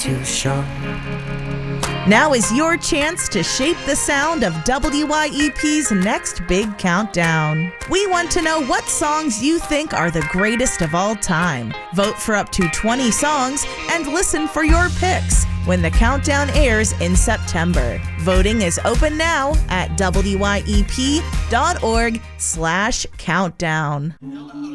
too short. Now is your chance to shape the sound of WYEP's next big countdown. We want to know what songs you think are the greatest of all time. Vote for up to 20 songs and listen for your picks when the countdown airs in September. Voting is open now at WYEP.org/countdown.